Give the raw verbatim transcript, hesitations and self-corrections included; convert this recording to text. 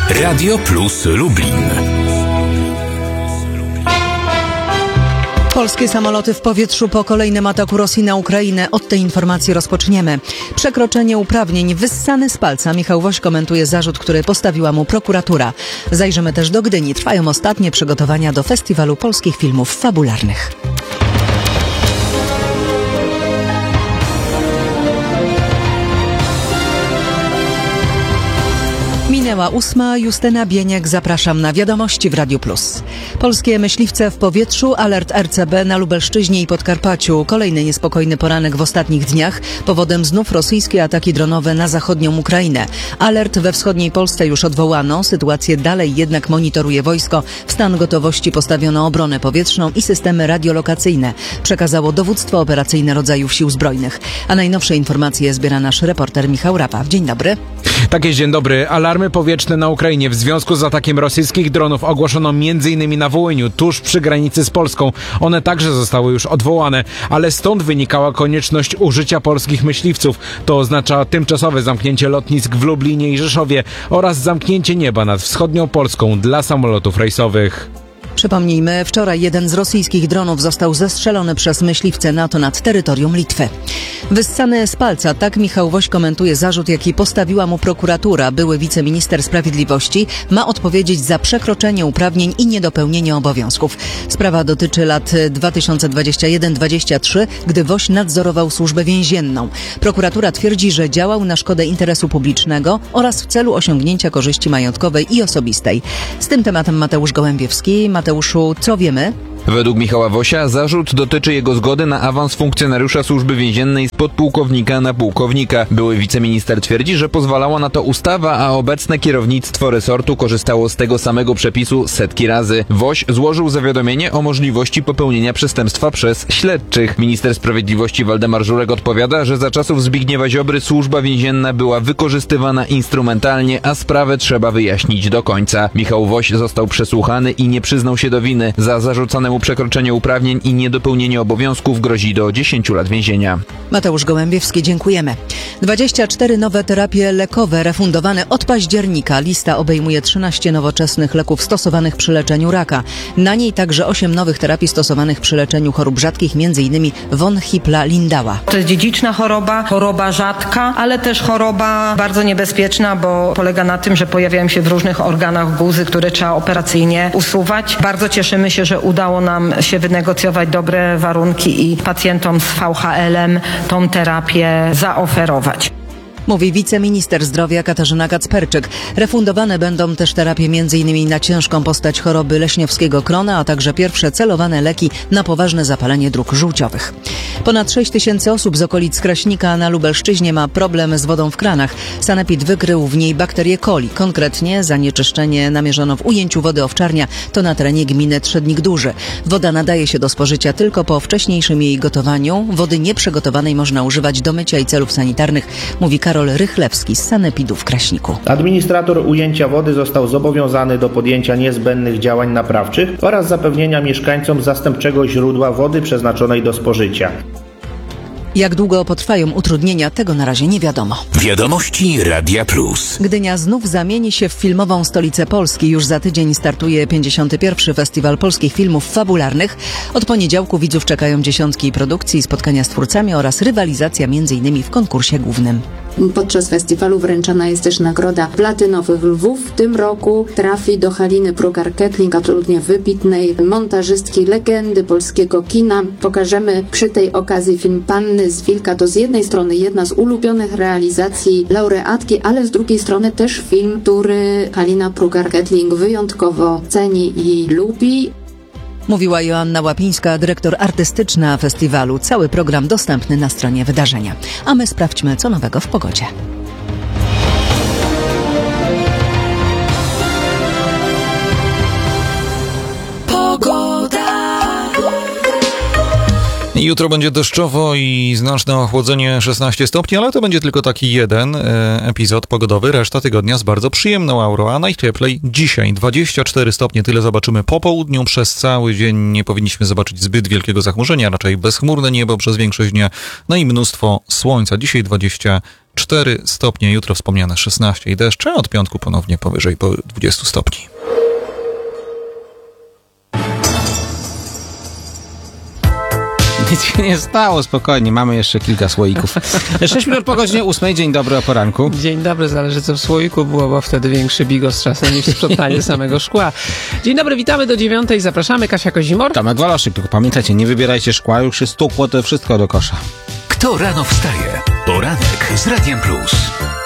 Radio Plus Lublin. Polskie samoloty w powietrzu po kolejnym ataku Rosji na Ukrainę. Od tej informacji rozpoczniemy. Przekroczenie uprawnień wyssany z palca. Michał Woś komentuje zarzut, który postawiła mu prokuratura. Zajrzymy też do Gdyni. Trwają ostatnie przygotowania do Festiwalu Polskich Filmów Fabularnych. Minęła ósma. Justyna Bieniek. Zapraszam na wiadomości w Radiu Plus. Polskie myśliwce w powietrzu. Alert R C B na Lubelszczyźnie i Podkarpaciu. Kolejny niespokojny poranek w ostatnich dniach. Powodem znów rosyjskie ataki dronowe na zachodnią Ukrainę. Alert we wschodniej Polsce już odwołano. Sytuację dalej jednak monitoruje wojsko. W stan gotowości postawiono obronę powietrzną i systemy radiolokacyjne. Przekazało dowództwo operacyjne rodzajów sił zbrojnych. A najnowsze informacje zbiera nasz reporter Michał Rapaw. Dzień dobry. Tak jest, dzień dobry. Alarmy powietrzne na Ukrainie w związku z atakiem rosyjskich dronów ogłoszono między innymi na Wołyniu, tuż przy granicy z Polską. One także zostały już odwołane, ale stąd wynikała konieczność użycia polskich myśliwców. To oznacza tymczasowe zamknięcie lotnisk w Lublinie i Rzeszowie oraz zamknięcie nieba nad wschodnią Polską dla samolotów rejsowych. Przypomnijmy, wczoraj jeden z rosyjskich dronów został zestrzelony przez myśliwce NATO nad terytorium Litwy. Wyssany z palca, tak Michał Woś komentuje zarzut, jaki postawiła mu prokuratura. Były wiceminister sprawiedliwości ma odpowiedzieć za przekroczenie uprawnień i niedopełnienie obowiązków. Sprawa dotyczy lat dwa tysiące dwudziestego pierwszego do dwudziestego trzeciego, gdy Woś nadzorował służbę więzienną. Prokuratura twierdzi, że działał na szkodę interesu publicznego oraz w celu osiągnięcia korzyści majątkowej i osobistej. Z tym tematem Mateusz Gołębiewski. Mateuszu, co wiemy? Według Michała Wosia zarzut dotyczy jego zgody na awans funkcjonariusza służby więziennej z podpułkownika na pułkownika. Były wiceminister twierdzi, że pozwalała na to ustawa, a obecne kierownictwo resortu korzystało z tego samego przepisu setki razy. Woś złożył zawiadomienie o możliwości popełnienia przestępstwa przez śledczych. Minister sprawiedliwości Waldemar Żurek odpowiada, że za czasów Zbigniewa Ziobry służba więzienna była wykorzystywana instrumentalnie, a sprawę trzeba wyjaśnić do końca. Michał Woś został przesłuchany i nie przyznał się do winy. Za zarzuconemu przekroczenie uprawnień i niedopełnienie obowiązków grozi do dziesięciu lat więzienia. Mateusz Gołębiewski, dziękujemy. dwadzieścia cztery nowe terapie lekowe refundowane od października. Lista obejmuje trzynaście nowoczesnych leków stosowanych przy leczeniu raka. Na niej także osiem nowych terapii stosowanych przy leczeniu chorób rzadkich, m.in. von Hippla-Lindau'a. To jest dziedziczna choroba, choroba rzadka, ale też choroba bardzo niebezpieczna, bo polega na tym, że pojawiają się w różnych organach guzy, które trzeba operacyjnie usuwać. Bardzo cieszymy się, że udało nam się wynegocjować dobre warunki i pacjentom z V H L-em tą terapię zaoferować. Mówi wiceminister zdrowia Katarzyna Kacperczyk. Refundowane będą też terapie m.in. na ciężką postać choroby leśniowskiego krona, a także pierwsze celowane leki na poważne zapalenie dróg żółciowych. Ponad sześć tysięcy osób z okolic Kraśnika na Lubelszczyźnie ma problem z wodą w kranach. Sanepid wykrył w niej bakterię coli. Konkretnie zanieczyszczenie namierzono w ujęciu wody owczarnia. To na terenie gminy Trzednik Duży. Woda nadaje się do spożycia tylko po wcześniejszym jej gotowaniu. Wody nieprzygotowanej można używać do mycia i celów sanitarnych, mówi Karol Rychlewski z Sanepidu w Kraśniku. Administrator ujęcia wody został zobowiązany do podjęcia niezbędnych działań naprawczych oraz zapewnienia mieszkańcom zastępczego źródła wody przeznaczonej do spożycia. Jak długo potrwają utrudnienia, tego na razie nie wiadomo. Wiadomości Radia Plus. Gdynia znów zamieni się w filmową stolicę Polski. Już za tydzień startuje pięćdziesiąty pierwszy Festiwal Polskich Filmów Fabularnych. Od poniedziałku widzów czekają dziesiątki produkcji, spotkania z twórcami oraz rywalizacja m.in. w konkursie głównym. Podczas festiwalu wręczana jest też nagroda Platynowych Lwów. W tym roku trafi do Haliny Prugar-Kettling, absolutnie wybitnej montażystki, legendy polskiego kina. Pokażemy przy tej okazji film Panny z Wilka. To z jednej strony jedna z ulubionych realizacji laureatki, ale z drugiej strony też film, który Halina Prugar-Kettling wyjątkowo ceni i lubi. Mówiła Joanna Łapińska, dyrektor artystyczna festiwalu. Cały program dostępny na stronie wydarzenia. A my sprawdźmy, co nowego w pogodzie. Jutro będzie deszczowo i znaczne ochłodzenie szesnaście stopni, ale to będzie tylko taki jeden e, epizod pogodowy. Reszta tygodnia z bardzo przyjemną aurą, a najcieplej dzisiaj dwadzieścia cztery stopnie. Tyle zobaczymy po południu. Przez cały dzień nie powinniśmy zobaczyć zbyt wielkiego zachmurzenia, raczej bezchmurne niebo przez większość dnia. No i mnóstwo słońca. Dzisiaj dwadzieścia cztery stopnie, jutro wspomniane szesnaście i deszcz, a od piątku ponownie powyżej po dwudziestu stopni. Nic się nie stało, spokojnie, mamy jeszcze kilka słoików. sześć minut po godzinie ósmej, dzień dobry o poranku. Dzień dobry, zależy co w słoiku było, bo wtedy większy bigos czasem niż sprzątanie samego szkła. Dzień dobry, witamy do dziewiątej, zapraszamy, Kasia Kozimor. Tomek Waloszyk, tylko pamiętajcie, nie wybierajcie szkła, już jest stukło, to wszystko do kosza. Kto rano wstaje? Poranek z Radiem Plus.